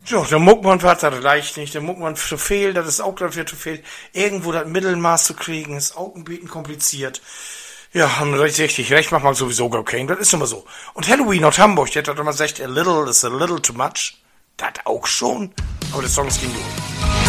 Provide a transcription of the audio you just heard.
Ja, der Muckmann hat das leicht nicht. Der Muckmann zu viel, das ist auch dafür zu viel. Irgendwo das Mittelmaß zu kriegen, ist auch ein bisschen kompliziert. Ja, haben richtig recht, macht man sowieso Cocaine, das ist immer so. Und Halloween aus Hamburg, der hat doch immer gesagt, a little is a little too much. Das auch schon. Aber der Song ging durch.